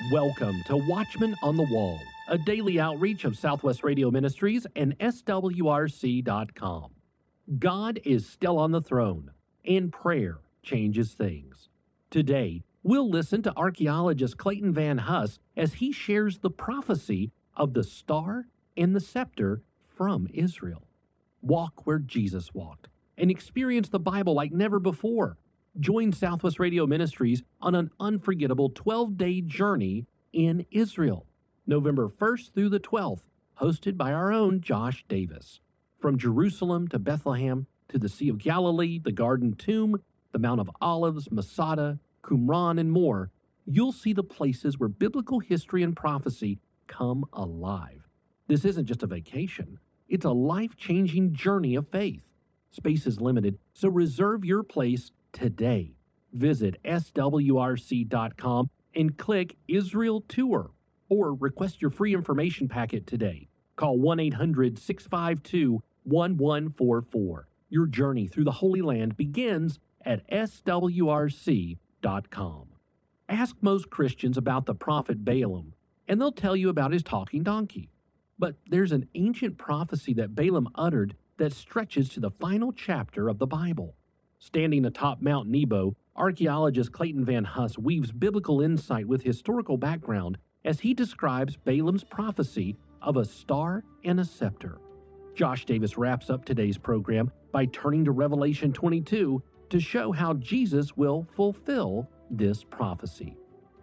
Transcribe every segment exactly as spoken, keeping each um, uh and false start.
Welcome to Watchman on the Wall, a daily outreach of Southwest Radio Ministries and S W R C dot com. God is still on the throne, and prayer changes things. Today, we'll listen to archaeologist Clayton Van Huss as he shares the prophecy of the star and the scepter from Israel. Walk where Jesus walked and experience the Bible like never before. Join Southwest Radio Ministries on an unforgettable twelve-day journey in Israel, November first through the twelfth, hosted by our own Josh Davis. From Jerusalem to Bethlehem to the Sea of Galilee, the Garden Tomb, the Mount of Olives, Masada, Qumran, and more, you'll see the places where biblical history and prophecy come alive. This isn't just a vacation. It's a life-changing journey of faith. Space is limited, so reserve your place today. Visit S W R C dot com and click Israel Tour, or request your free information packet today. Call one eight hundred, six five two, one one four four. Your journey through the Holy Land begins at S W R C dot com. Ask most Christians about the prophet Balaam, and they'll tell you about his talking donkey. But there's an ancient prophecy that Balaam uttered that stretches to the final chapter of the Bible. Standing atop Mount Nebo, archaeologist Clayton Van Huss weaves biblical insight with historical background as he describes Balaam's prophecy of a star and a scepter. Josh Davis wraps up today's program by turning to Revelation twenty-two to show how Jesus will fulfill this prophecy.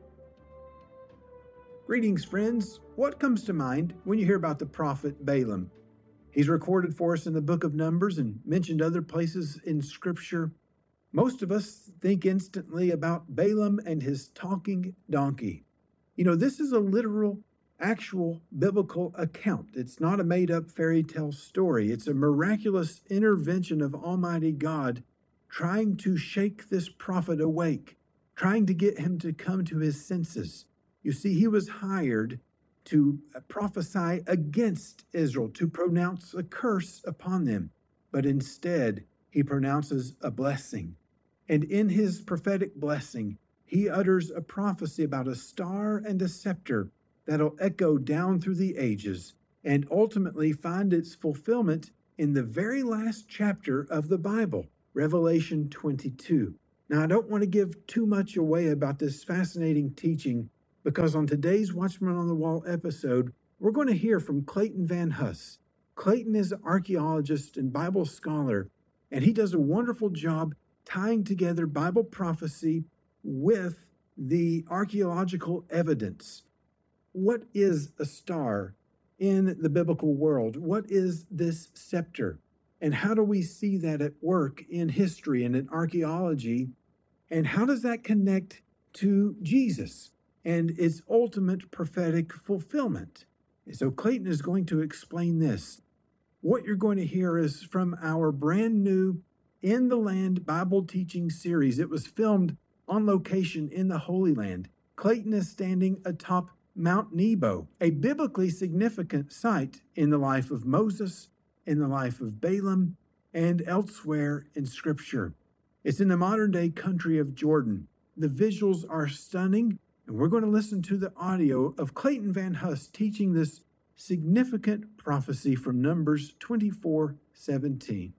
Greetings, friends. What comes to mind when you hear about the prophet Balaam? He's recorded for us in the book of Numbers and mentioned other places in Scripture. Most of us think instantly about Balaam and his talking donkey. You know, this is a literal, actual biblical account. It's not a made-up fairy tale story. It's a miraculous intervention of Almighty God trying to shake this prophet awake, trying to get him to come to his senses. You see, he was hired to prophesy against Israel, to pronounce a curse upon them. But instead, he pronounces a blessing. And in his prophetic blessing, he utters a prophecy about a star and a scepter that'll echo down through the ages and ultimately find its fulfillment in the very last chapter of the Bible, Revelation twenty-two. Now, I don't want to give too much away about this fascinating teaching, because on today's Watchman on the Wall episode, we're going to hear from Clayton Van Huss. Clayton is an archaeologist and Bible scholar, and he does a wonderful job tying together Bible prophecy with the archaeological evidence. What is a star in the biblical world? What is this scepter? And how do we see that at work in history and in archaeology? And how does that connect to Jesus and its ultimate prophetic fulfillment? So Clayton is going to explain this. What you're going to hear is from our brand new In the Land Bible teaching series. It was filmed on location in the Holy Land. Clayton is standing atop Mount Nebo, a biblically significant site in the life of Moses, in the life of Balaam, and elsewhere in Scripture. It's in the modern-day country of Jordan. The visuals are stunning, and we're going to listen to the audio of Clayton Van Huss teaching this significant prophecy from Numbers twenty-four seventeen.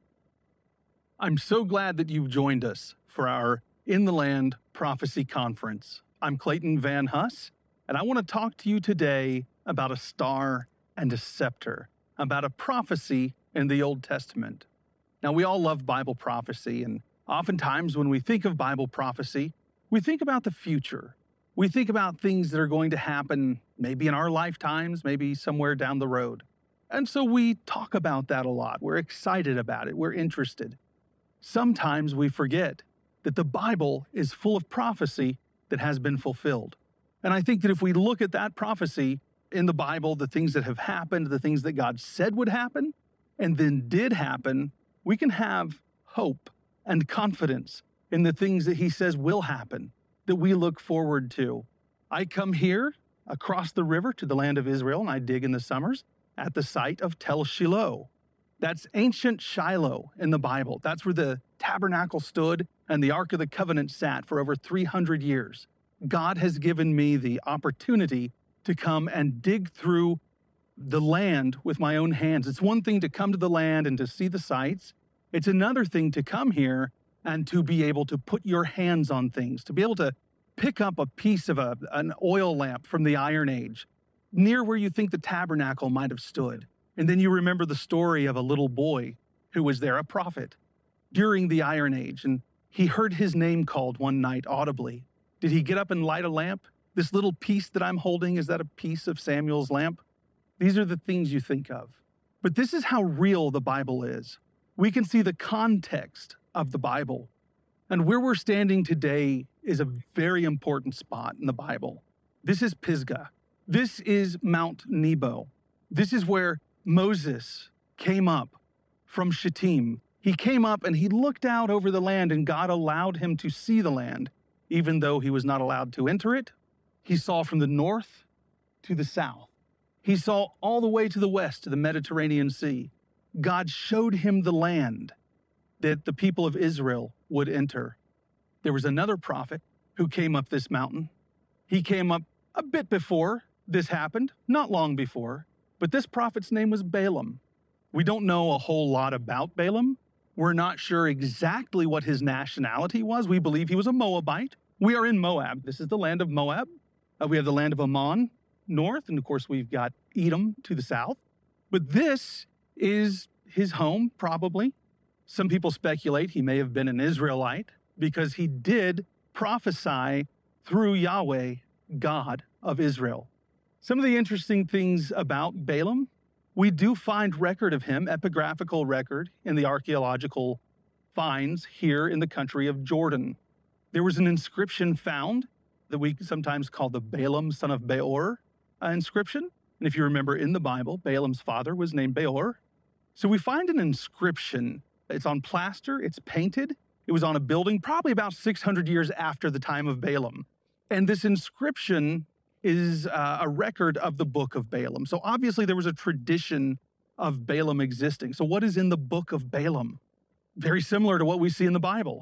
I'm so glad that you've joined us for our In the Land Prophecy Conference. I'm Clayton Van Huss, and I want to talk to you today about a star and a scepter, about a prophecy in the Old Testament. Now, we all love Bible prophecy, and oftentimes when we think of Bible prophecy, we think about the future. We think about things that are going to happen maybe in our lifetimes, maybe somewhere down the road. And so we talk about that a lot. We're excited about it. We're interested. Sometimes we forget that the Bible is full of prophecy that has been fulfilled. And I think that if we look at that prophecy in the Bible, the things that have happened, the things that God said would happen, and then did happen, we can have hope and confidence in the things that He says will happen, that we look forward to. I come here across the river to the land of Israel, and I dig in the summers at the site of Tel Shiloh. That's ancient Shiloh in the Bible. That's where the tabernacle stood and the Ark of the Covenant sat for over three hundred years. God has given me the opportunity to come and dig through the land with my own hands. It's one thing to come to the land and to see the sights. It's another thing to come here and to be able to put your hands on things, to be able to pick up a piece of a, an oil lamp from the Iron Age, near where you think the tabernacle might have stood. And then you remember the story of a little boy who was there, a prophet, during the Iron Age, and he heard his name called one night audibly. Did he get up and light a lamp? This little piece that I'm holding, is that a piece of Samuel's lamp? These are the things you think of. But this is how real the Bible is. We can see the context of the Bible. And where we're standing today is a very important spot in the Bible. This is Pisgah. This is Mount Nebo. This is where Moses came up from Shittim. He came up and he looked out over the land, and God allowed him to see the land, even though he was not allowed to enter it. He saw from the north to the south. He saw all the way to the west, to the Mediterranean Sea. God showed him the land that the people of Israel would enter. There was another prophet who came up this mountain. He came up a bit before this happened, not long before, but this prophet's name was Balaam. We don't know a whole lot about Balaam. We're not sure exactly what his nationality was. We believe he was a Moabite. We are in Moab. This is the land of Moab. Uh, we have the land of Ammon north, and of course we've got Edom to the south. But this is his home, probably. Some people speculate he may have been an Israelite because he did prophesy through Yahweh, God of Israel. Some of the interesting things about Balaam, we do find record of him, epigraphical record, in the archaeological finds here in the country of Jordan. There was an inscription found that we sometimes call the Balaam, son of Beor uh, inscription. And if you remember in the Bible, Balaam's father was named Beor. So we find an inscription. It's on plaster, it's painted. It was on a building probably about six hundred years after the time of Balaam. And this inscription is uh, a record of the book of Balaam. So obviously there was a tradition of Balaam existing. So what is in the book of Balaam? Very similar to what we see in the Bible.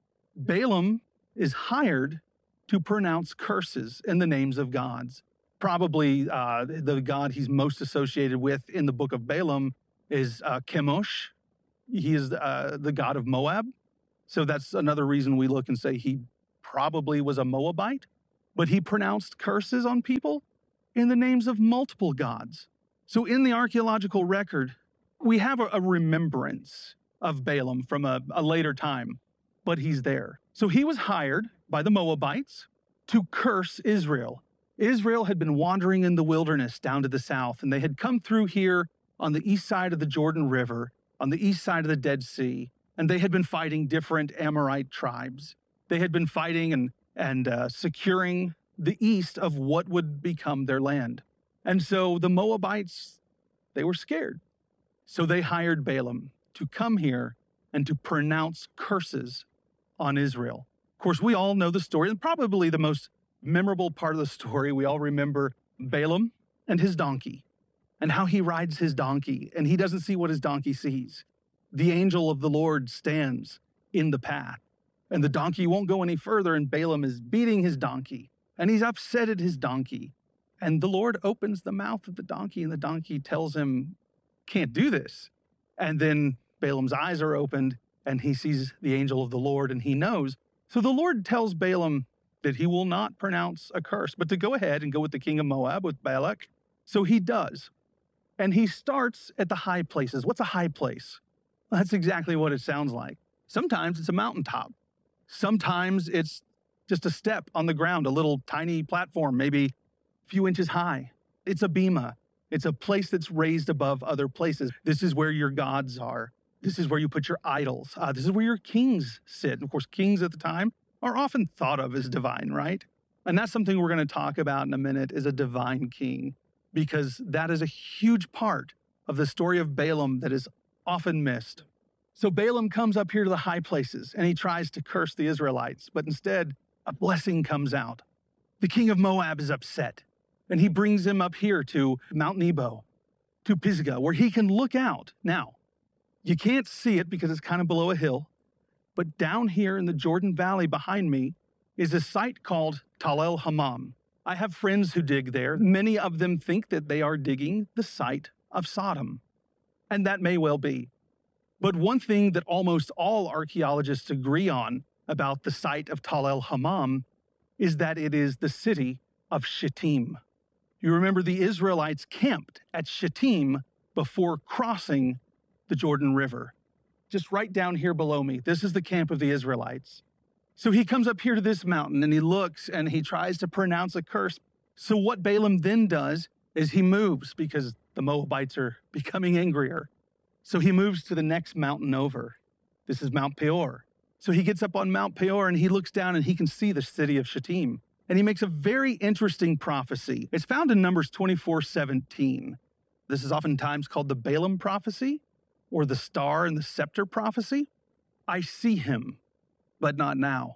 Balaam is hired to pronounce curses in the names of gods. Probably uh, the god he's most associated with in the book of Balaam is uh, Chemosh. He is uh, the god of Moab. So that's another reason we look and say he probably was a Moabite. But he pronounced curses on people in the names of multiple gods. So in the archaeological record, we have a, a remembrance of Balaam from a, a later time, but he's there. So he was hired by the Moabites to curse Israel. Israel had been wandering in the wilderness down to the south, and they had come through here on the east side of the Jordan River, on the east side of the Dead Sea, and they had been fighting different Amorite tribes. They had been fighting and and uh, securing the east of what would become their land. And so the Moabites, they were scared. So they hired Balaam to come here and to pronounce curses on Israel. Of course, we all know the story, and probably the most memorable part of the story, we all remember Balaam and his donkey, and how he rides his donkey, and he doesn't see what his donkey sees. The angel of the Lord stands in the path, and the donkey won't go any further, and Balaam is beating his donkey, and he's upset at his donkey. And the Lord opens the mouth of the donkey, and the donkey tells him, can't do this. And then Balaam's eyes are opened, and he sees the angel of the Lord, and he knows. So the Lord tells Balaam that he will not pronounce a curse, but to go ahead and go with the king of Moab, with Balak. So he does. And he starts at the high places. What's a high place? Well, that's exactly what it sounds like. Sometimes it's a mountaintop. Sometimes it's just a step on the ground, a little tiny platform, maybe a few inches high. It's a bema. It's a place that's raised above other places. This is where your gods are. This is where you put your idols. Uh, this is where your kings sit. And of course, kings at the time are often thought of as divine, right? And that's something we're going to talk about in a minute, is a divine king, because that is a huge part of the story of Balaam that is often missed. So Balaam comes up here to the high places, and he tries to curse the Israelites, but instead a blessing comes out. The king of Moab is upset, and he brings him up here to Mount Nebo, to Pisgah, where he can look out. Now, you can't see it because it's kind of below a hill, but down here in the Jordan Valley behind me, is a site called Tal El Hammam. I have friends who dig there. Many of them think that they are digging the site of Sodom, and that may well be. But one thing that almost all archaeologists agree on about the site of Tal El Hammam is that it is the city of Shittim. You remember the Israelites camped at Shittim before crossing the Jordan River. Just right down here below me, this is the camp of the Israelites. So he comes up here to this mountain and he looks and he tries to pronounce a curse. So what Balaam then does is he moves because the Moabites are becoming angrier. So he moves to the next mountain over. This is Mount Peor. So he gets up on Mount Peor and he looks down and he can see the city of Shittim. And he makes a very interesting prophecy. It's found in Numbers twenty-four seventeen. This is oftentimes called the Balaam prophecy or the star and the scepter prophecy. I see him, but not now.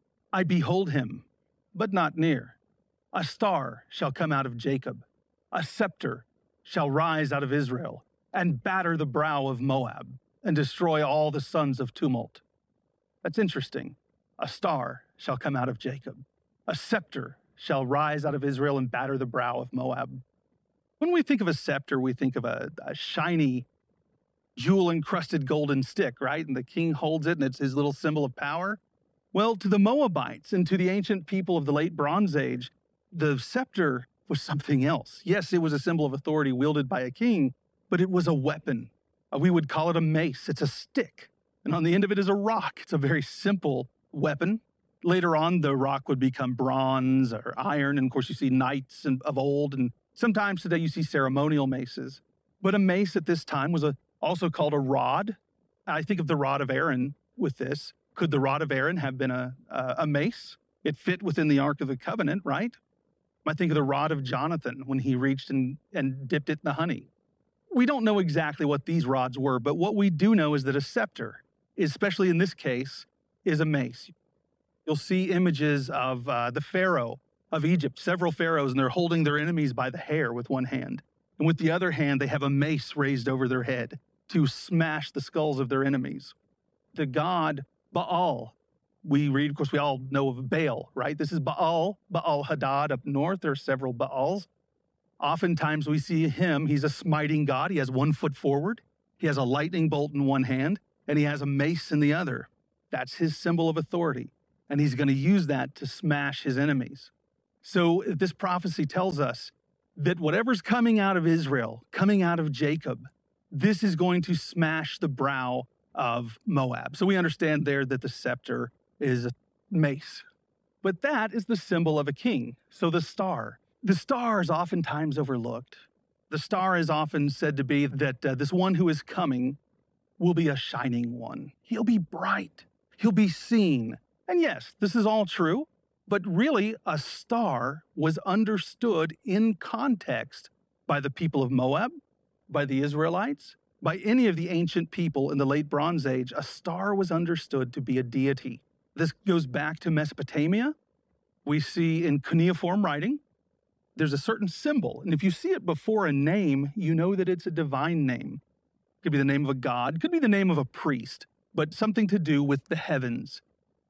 I behold him, but not near. A star shall come out of Jacob. A scepter shall rise out of Israel and batter the brow of Moab and destroy all the sons of tumult. That's interesting. A star shall come out of Jacob. A scepter shall rise out of Israel and batter the brow of Moab. When we think of a scepter, we think of a, a shiny, jewel-encrusted golden stick, right? And the king holds it, and it's his little symbol of power. Well, to the Moabites and to the ancient people of the late Bronze Age, the scepter was something else. Yes, it was a symbol of authority wielded by a king, but it was a weapon. Uh, we would call it a mace. It's a stick. And on the end of it is a rock. It's a very simple weapon. Later on, the rock would become bronze or iron. And of course, you see knights of old. And sometimes today you see ceremonial maces. But a mace at this time was a, also called a rod. I think of the rod of Aaron with this. Could the rod of Aaron have been a, a, a mace? It fit within the Ark of the Covenant, right? I think of the rod of Jonathan when he reached and, and dipped it in the honey. We don't know exactly what these rods were, but what we do know is that a scepter, especially in this case, is a mace. You'll see images of uh, the Pharaoh of Egypt, several pharaohs, and they're holding their enemies by the hair with one hand. And with the other hand, they have a mace raised over their head to smash the skulls of their enemies. The god Baal, we read, of course, we all know of Baal, right? This is Baal, Baal Hadad up north. There are several Baals. Oftentimes we see him, he's a smiting god. He has one foot forward. He has a lightning bolt in one hand, and he has a mace in the other. That's his symbol of authority. And he's going to use that to smash his enemies. So this prophecy tells us that whatever's coming out of Israel, coming out of Jacob, this is going to smash the brow of Moab. So we understand there that the scepter is a mace. But that is the symbol of a king. So the star. The star is oftentimes overlooked. The star is often said to be that uh, this one who is coming will be a shining one. He'll be bright. He'll be seen. And yes, this is all true, but really a star was understood in context by the people of Moab, by the Israelites, by any of the ancient people in the late Bronze Age. A star was understood to be a deity. This goes back to Mesopotamia. We see in cuneiform writing, there's a certain symbol. And if you see it before a name, you know that it's a divine name. It could be the name of a god, it could be the name of a priest, but something to do with the heavens.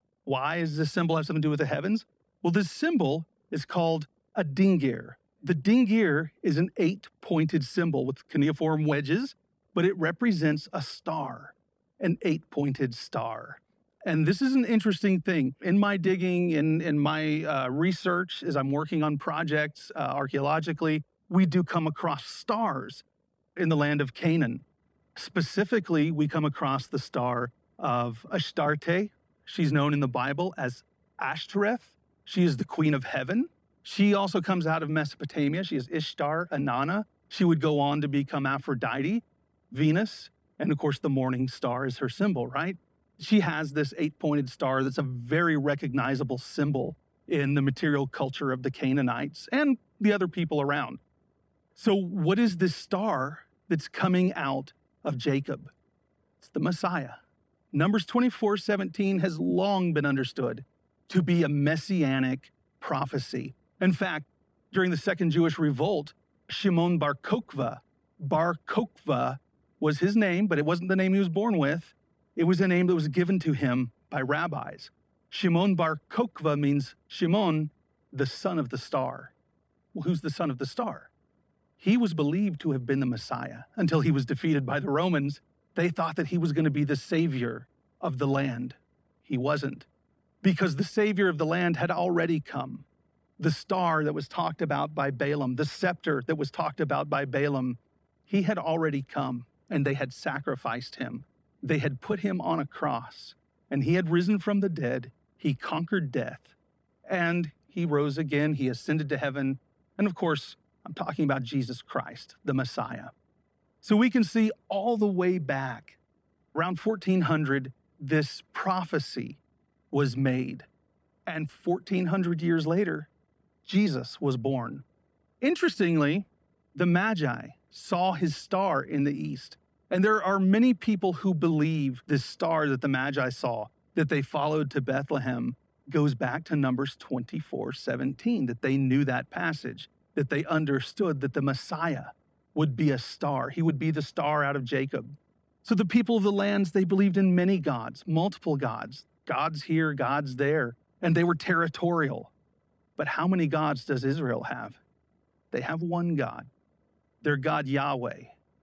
Why does this symbol have something to do with the heavens? Well, this symbol is called a dingir. The dingir is an eight-pointed symbol with cuneiform wedges, but it represents a star, an eight-pointed star. And this is an interesting thing. In my digging, in, in my uh, research, as I'm working on projects uh, archaeologically, we do come across stars in the land of Canaan. Specifically, we come across the star of Astarte. She's known in the Bible as Ashtoreth. She is the queen of heaven. She also comes out of Mesopotamia. She is Ishtar, Inanna. She would go on to become Aphrodite, Venus, and of course the morning star is her symbol, right? She has this eight-pointed star that's a very recognizable symbol in the material culture of the Canaanites and the other people around. So what is this star that's coming out of Jacob? It's the Messiah. Numbers twenty-four seventeen has long been understood to be a messianic prophecy. In fact, during the Second Jewish Revolt, Shimon Bar Kokhba, Bar Kokhba was his name, but it wasn't the name he was born with. It was a name that was given to him by rabbis. Shimon bar Kokhba means Shimon, the son of the star. Well, who's the son of the star? He was believed to have been the Messiah until he was defeated by the Romans. They thought that he was going to be the savior of the land. He wasn't, because the savior of the land had already come. The star that was talked about by Balaam, the scepter that was talked about by Balaam, he had already come, and they had sacrificed him. They had put him on a cross, and he had risen from the dead. He conquered death, and he rose again. He ascended to heaven. And of course, I'm talking about Jesus Christ, the Messiah. So we can see all the way back, around fourteen hundred, this prophecy was made. And fourteen hundred years later, Jesus was born. Interestingly, the Magi saw his star in the east. And there are many people who believe this star that the Magi saw, that they followed to Bethlehem, goes back to Numbers twenty-four seventeen, that they knew that passage, that they understood that the Messiah would be a star. He would be the star out of Jacob. So the people of the lands, they believed in many gods, multiple gods, gods here, gods there, and they were territorial. But how many gods does Israel have? They have one God, their God Yahweh.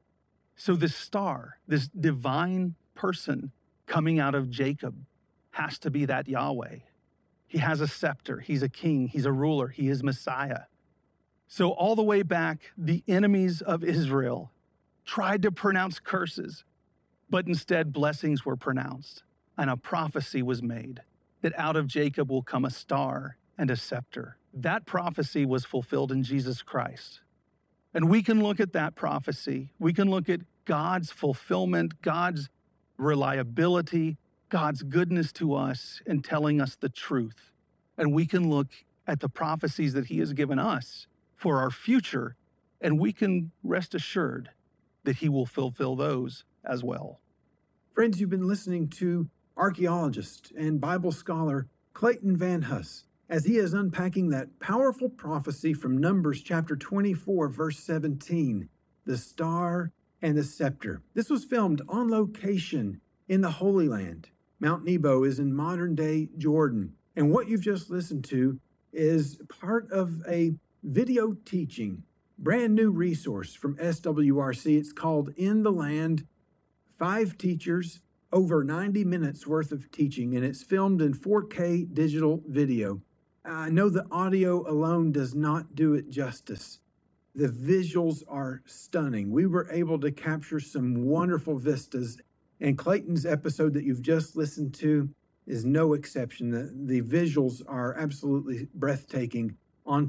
So this star, this divine person coming out of Jacob, has to be that Yahweh. He has a scepter, he's a king, he's a ruler, he is Messiah. So all the way back, the enemies of Israel tried to pronounce curses, but instead blessings were pronounced, and a prophecy was made that out of Jacob will come a star and a scepter. That prophecy was fulfilled in Jesus Christ. And we can look at that prophecy. We can look at God's fulfillment, God's reliability, God's goodness to us in telling us the truth. And we can look at the prophecies that he has given us for our future, and we can rest assured that he will fulfill those as well. Friends, you've been listening to archaeologist and Bible scholar Clayton Van Huss as he is unpacking that powerful prophecy from Numbers chapter twenty-four, verse seventeen, the star and the scepter. This was filmed on location in the Holy Land. Mount Nebo is in modern-day Jordan. And what you've just listened to is part of a video teaching, brand new resource from S W R C. It's called In the Land, five teachers, over ninety minutes worth of teaching, and it's filmed in four K digital video. I know the audio alone does not do it justice. The visuals are stunning. We were able to capture some wonderful vistas, and Clayton's episode that you've just listened to is no exception. The, the visuals are absolutely breathtaking.